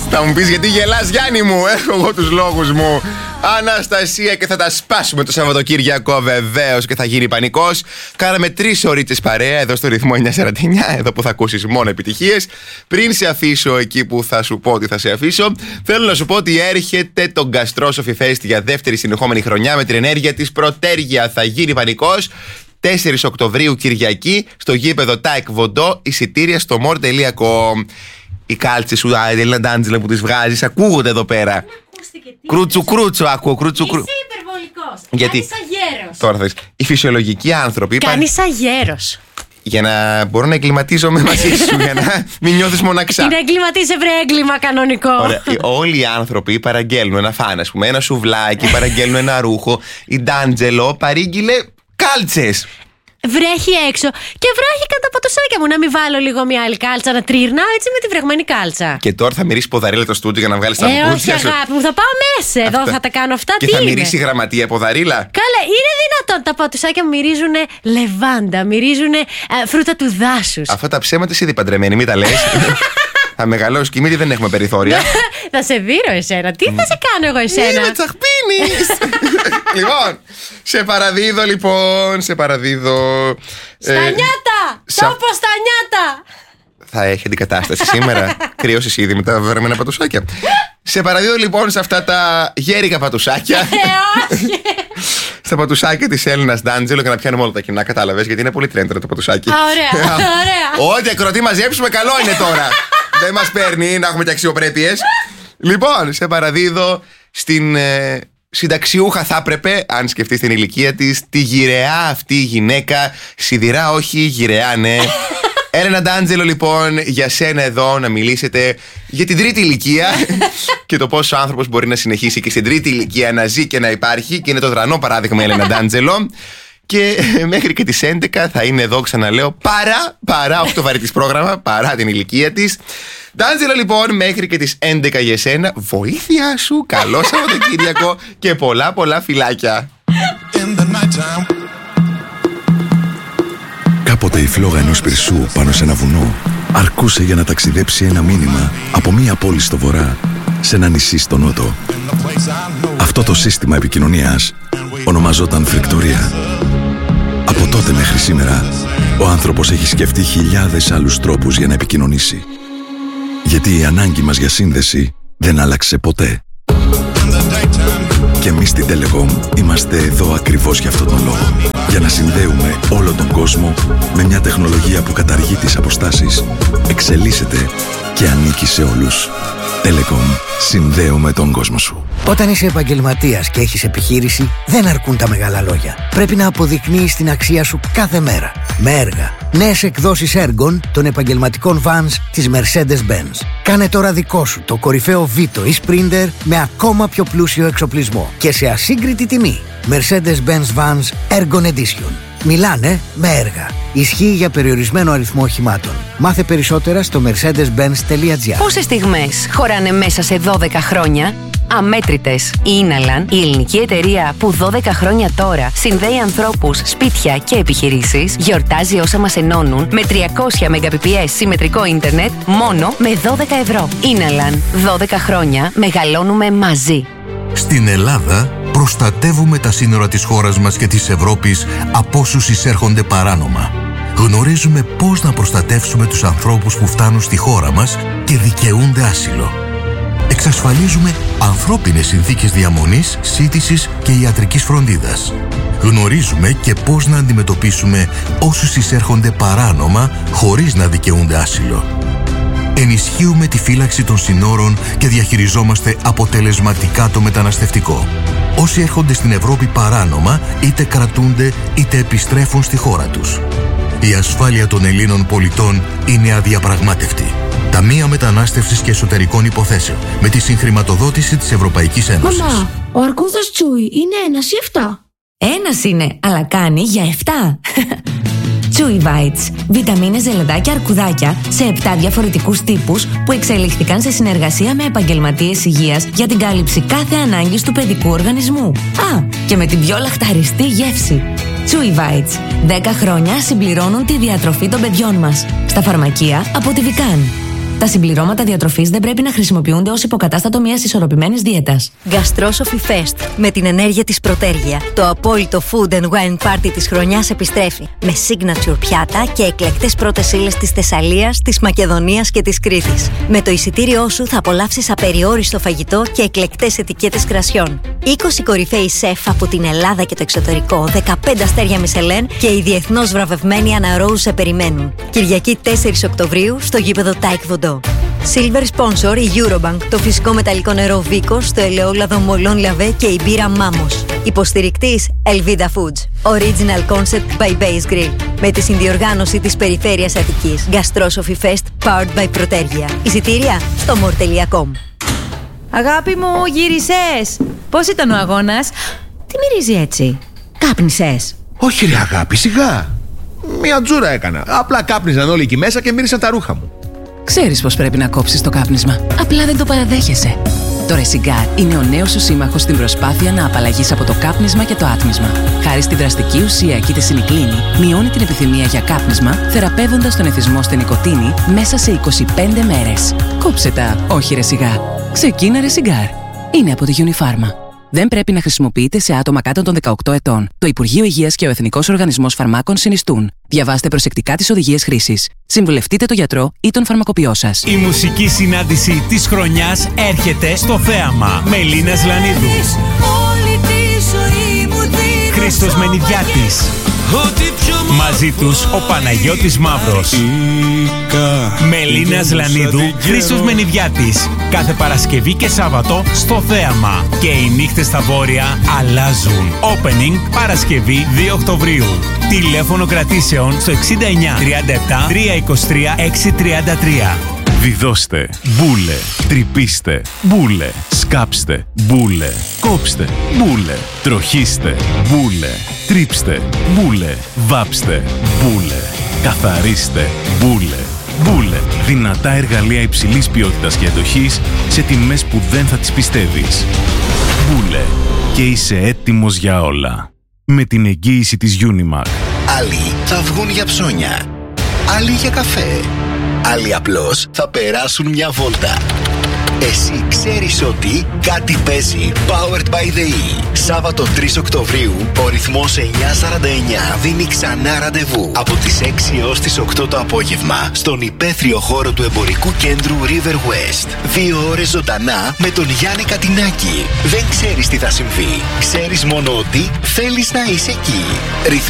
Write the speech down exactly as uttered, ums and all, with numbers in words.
Θα μου πεις γιατί γελάς, Γιάννη μου. Έχω εγώ τους λόγους μου. Αναστασία, και θα τα σπάσουμε το Σαββατοκύριακο βεβαίως και θα γίνει πανικός. Κάναμε τρεις ωρίτσες παρέα εδώ στο ρυθμό εννιακόσια σαράντα εννιά, εδώ που θα ακούσεις μόνο επιτυχίες. Πριν σε αφήσω εκεί που θα σου πω ότι θα σε αφήσω, θέλω να σου πω ότι έρχεται το Gastro Sofi Fest για δεύτερη συνεχόμενη χρονιά με την ενέργεια της Πρωτέργεια. Θα γίνει πανικός. τέσσερις Οκτωβρίου Κυριακή στο γήπεδο Τάικ Βοντό, εισιτήρια στο more τελεία com. Οι κάλτσες σου, Έλληνα Ντάντζελα, που τις βγάζεις, ακούγονται εδώ πέρα. Κρούτσου κρούτσου ακούω, κρούτσου κρούτσου. Είσαι υπερβολικός. Γιατί κάνεις αγέρος. τώρα θες, οι φυσιολογικοί άνθρωποι Κάνεις αγέρος. για να μπορώ να εγκληματίζομαι μαζί σου, για να μην νιώθεις μοναξά. Τι να εγκληματίζεσαι, βρε, έγκλημα κανονικό. Ωραία. Όλοι οι άνθρωποι παραγγέλνουν ένα φάνα, ας πούμε, ένα σουβλάκι, παραγγέλνουν ένα ρούχο. Η Ντάντζελο παρήγγειλε κάλτσες. Βρέχει έξω και βράχει κατά πατουσάκια μου. Να μην βάλω λίγο μια άλλη κάλτσα να τρύρναω έτσι με τη βρεγμένη κάλτσα. Και τώρα θα μυρίσει ποδαρίλα το στούντιο για να βγάλει τα Ε, όχι, παπούτσια σου. αγάπη μου, θα πάω μέσα. Εδώ Αυτά. θα τα κάνω αυτά. Και τι θα είναι? μυρίσει η γραμματεία ποδαρίλα. Καλά, είναι δυνατόν τα πατουσάκια μου μυρίζουν λεβάντα, μυρίζουν φρούτα του δάσους. Αυτά τα ψέματα εσύ ήδη παντρεμένη, μην τα λες. Θα μεγαλώσει και μύτη, δεν έχουμε περιθώρια. Θα σε δείρω εσένα. Τι θα σε κάνω εγώ εσένα? Είμαι τσαχπίνης. Λοιπόν, σε παραδίδω λοιπόν, σε παραδίδω. Στα νιάτα! σα- Τόπο στα νιάτα! Θα έχει αντικατάσταση σήμερα. Κρυώσεις ήδη με τα βερμένα πατουσάκια. Σε παραδίδω λοιπόν σε αυτά τα γέρικα πατουσάκια. Ε, όχι! Στα πατουσάκια της Έλληνας Ντάντζελο, για να πιάνουμε όλα τα κοινά, κατάλαβες, γιατί είναι πολύ τρέντρο το πατουσάκι. Α, ωραία, ωραία. Ό,τι ακροτή μαζέψουμε, καλό είναι τώρα. Δεν μας παίρνει να έχουμε και αξιοπρέπειες. Λοιπόν, σε παραδίδω στην ε, συνταξιούχα, θα έπρεπε, αν σκεφτείς την ηλικία της, τη γυραιά αυτή γυναίκα. Σιδηρά, όχι, γυραιά, ναι. Έλενα Ντάντζελο, λοιπόν, για σένα εδώ να μιλήσετε για την τρίτη ηλικία και το πόσο ο άνθρωπος μπορεί να συνεχίσει και στην τρίτη ηλικία να ζει και να υπάρχει. Και είναι το δρανό παράδειγμα η Έλενα Ντάντζελο. Και μέχρι και τις έντεκα θα είναι εδώ, ξαναλέω, παρά, παρά οκτώ βαρύτης πρόγραμμα, παρά την ηλικία της. Ντάντζελο, λοιπόν, μέχρι και τις έντεκα για εσένα. Βοήθεια σου, καλό Σαββατοκύριακο και πολλά πολλά φιλάκια. Κάποτε η φλόγα ενός πυρσού πάνω σε ένα βουνό αρκούσε για να ταξιδέψει ένα μήνυμα από μία πόλη στο βορρά σε ένα νησί στο νότο. Αυτό το σύστημα επικοινωνίας ονομαζόταν φρικτορία. Από τότε μέχρι σήμερα, ο άνθρωπος έχει σκεφτεί χιλιάδες άλλους τρόπους για να επικοινωνήσει. Γιατί η ανάγκη μας για σύνδεση δεν άλλαξε ποτέ. Και εμείς στην Telecom είμαστε εδώ ακριβώς για αυτόν τον λόγο. Για να συνδέουμε όλο τον κόσμο με μια τεχνολογία που καταργεί τις αποστάσεις, εξελίσσεται και ανήκει σε όλους. Telecom. Συνδέουμε τον κόσμο σου. Όταν είσαι επαγγελματίας και έχεις επιχείρηση, δεν αρκούν τα μεγάλα λόγια. Πρέπει να αποδεικνύεις την αξία σου κάθε μέρα. Με έργα. Νέες εκδόσεις έργων των επαγγελματικών vans της Mercedes-Benz. Κάνε τώρα δικό σου το κορυφαίο Vito ή Sprinter με ακόμα πιο πλούσιο εξοπλισμό και σε ασύγκριτη τιμή. Mercedes-Benz Vans Ergon Edition. Μιλάνε με έργα. Ισχύει για περιορισμένο αριθμό οχημάτων. Μάθε περισσότερα στο mercedes benz τελεία gr. Πόσες στιγμές χωράνε μέσα σε δώδεκα χρόνια? Αμέτρητες. Η Inalan, η ελληνική εταιρεία που δώδεκα χρόνια τώρα συνδέει ανθρώπους, σπίτια και επιχειρήσεις, γιορτάζει όσα μας ενώνουν με τριακόσια μεγαμπιτ συμμετρικό ίντερνετ μόνο με δώδεκα ευρώ. Inalan. δώδεκα χρόνια μεγαλώνουμε μαζί. Στην Ελλάδα προστατεύουμε τα σύνορα της χώρας μας και της Ευρώπης από όσους εισέρχονται παράνομα. Γνωρίζουμε πώς να προστατεύσουμε τους ανθρώπους που φτάνουν στη χώρα μας και δικαιούνται άσυλο. Εξασφαλίζουμε ανθρώπινες συνθήκες διαμονής, σύντησης και ιατρικής φροντίδας. Γνωρίζουμε και πώς να αντιμετωπίσουμε όσους εισέρχονται παράνομα χωρίς να δικαιούνται άσυλο. Ενισχύουμε τη φύλαξη των συνόρων και διαχειριζόμαστε αποτελεσματικά το μεταναστευτικό. Όσοι έρχονται στην Ευρώπη παράνομα, είτε κρατούνται είτε επιστρέφουν στη χώρα τους. Η ασφάλεια των Ελλήνων πολιτών είναι αδιαπραγμάτευτη. Ταμεία Μετανάστευσης και Εσωτερικών Υποθέσεων, με τη συγχρηματοδότηση της Ευρωπαϊκής Ένωσης. Μαμά, ο αρκούδας Τσούι είναι ένας ή εφτά? Ένας είναι, αλλά κάνει για εφτά. Chewy Bites. Βιταμίνες, ζελεδάκια, αρκουδάκια σε επτά διαφορετικούς τύπους που εξελίχθηκαν σε συνεργασία με επαγγελματίες υγείας για την κάλυψη κάθε ανάγκης του παιδικού οργανισμού. Α, και με την πιο λαχταριστή γεύση. Chewy Bites. δέκα χρόνια συμπληρώνουν τη διατροφή των παιδιών μας. Στα φαρμακεία από τη Vican. Τα συμπληρώματα διατροφής δεν πρέπει να χρησιμοποιούνται ως υποκατάστατο μιας ισορροπημένης δίαιτας. Gastrosophy Fest. Με την ενέργεια της Προτέργεια. Το απόλυτο food and wine party της χρονιάς επιστρέφει. Με signature πιάτα και εκλεκτές πρώτες ύλες της Θεσσαλίας, της Μακεδονίας και της Κρήτης. Με το εισιτήριό σου θα απολαύσεις απεριόριστο φαγητό και εκλεκτές ετικέτες κρασιών. είκοσι κορυφαίοι σεφ από την Ελλάδα και το εξωτερικό, δεκαπέντε αστέρια Μισελέν και οι διεθνώς βραβευμένοι Anna Rose σε περιμένουν. Κυριακή τέσσερις Οκτωβρίου στο γήπεδο Taekwondo. Silver sponsor η Eurobank, το φυσικό μεταλλικό νερό Βίκος, το ελαιόλαδο Μολόν Λαβέ και η μπύρα Μάμος. Υποστηρικτής Elvida Foods. Original Concept by Base Grill. Με τη συνδιοργάνωση της Περιφέρειας Αττικής. Gastrosophy Fest powered by Protergia. Εισιτήρια στο more τελεία com. Αγάπη μου, γύρισες! Πώς ήταν ο αγώνας? Τι μυρίζει έτσι? Κάπνισες? Όχι ρε αγάπη, σιγά. Μια τζούρα έκανα. Απλά κάπνιζαν όλοι εκεί μέσα και μύρισαν τα ρούχα μου. Ξέρεις πως πρέπει να κόψεις το κάπνισμα. Απλά δεν το παραδέχεσαι. Το Resigar είναι ο νέος σου σύμμαχος στην προσπάθεια να απαλλαγείς από το κάπνισμα και το άτμισμα. Χάρη στη δραστική ουσία κητεσινικλίνη, μειώνει την επιθυμία για κάπνισμα, θεραπεύοντας τον εθισμό στην νοικοτήνη μέσα σε είκοσι πέντε μέρες. Κόψε τα, όχι Resigar. Ξεκίνα Resigar. Είναι από τη Unifarma. Δεν πρέπει να χρησιμοποιείται σε άτομα κάτω των δεκαοκτώ ετών. Το Υπουργείο Υγείας και ο Εθνικός Οργανισμός Φαρμάκων συνιστούν. Διαβάστε προσεκτικά τις οδηγίες χρήσης. Συμβουλευτείτε τον γιατρό ή τον φαρμακοποιό σας. Η μουσική συνάντηση της χρονιάς έρχεται στο θέαμα. Μελίνας Λανίδου, Χρήστος Μενιδιάτης. Μαζί τους ο Παναγιώτης Μαύρος. Μελίνας Λανίδου, Χρήστος Μενιδιάτης. Κάθε Παρασκευή και Σάββατο στο θέαμα. Και οι νύχτες στα βόρεια αλλάζουν. Opening Παρασκευή δύο Οκτωβρίου. Τηλέφωνο κρατήσεων στο εξήντα εννιά τριάντα επτά τριακόσια είκοσι τρία εξακόσια τριάντα τρία. Βιδώστε, μπούλε, τρυπήστε, μπούλε, σκάψτε, μπούλε, κόψτε, μπούλε, τροχίστε, μπούλε, τρίψτε, μπούλε, βάψτε, μπούλε, καθαρίστε, μπούλε, μπούλε. Δυνατά εργαλεία υψηλής ποιότητας και αντοχής σε τιμές που δεν θα τις πιστεύεις. Μπούλε, και είσαι έτοιμος για όλα. Με την εγγύηση της Unimac. Άλλοι θα βγουν για ψώνια, άλλοι για καφέ, άλλοι απλώς θα περάσουν μια βόλτα. Εσύ ξέρεις ότι κάτι παίζει. Powered by the E. Σάββατο τρεις Οκτωβρίου, ο ρυθμός εννιά σαράντα εννιά δίνει ξανά ραντεβού από τις έξι έως τις οκτώ το απόγευμα στον υπαίθριο χώρο του εμπορικού κέντρου River West. Δύο ώρες ζωντανά με τον Γιάννη Κατινάκη. Δεν ξέρεις τι θα συμβεί. Ξέρεις μόνο ότι θέλεις να είσαι εκεί.